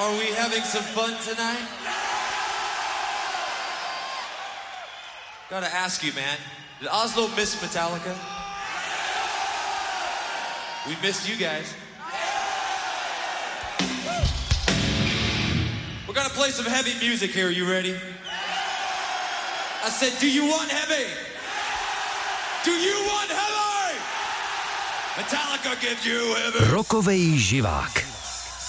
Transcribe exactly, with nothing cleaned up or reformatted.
Are we having some fun tonight? Gotta ask you, man. Did Oslo miss Metallica? We missed you guys. We're gonna play some heavy music here. Are you ready? I said, do you want heavy? Do you want heavy? Metallica gives you heavy. Rockovej živák.